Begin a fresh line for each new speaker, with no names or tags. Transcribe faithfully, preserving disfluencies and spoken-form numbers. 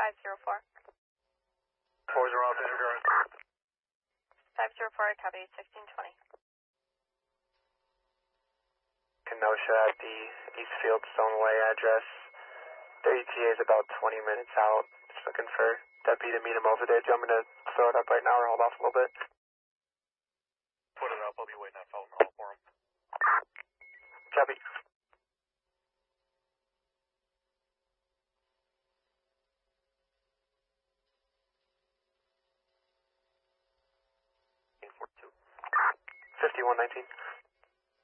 five zero four.
four zero Alpha Interference.
five zero four, I copy sixteen twenty.
Kenosha at the Eastfield Stoneway address. Their E T A is about twenty minutes out. Just looking for deputy to meet him over there. Do you want me to throw it up right now or hold off a little bit?
Put it up. I'll be waiting at Felton Hall for him.
Copy. fifty-one nineteen.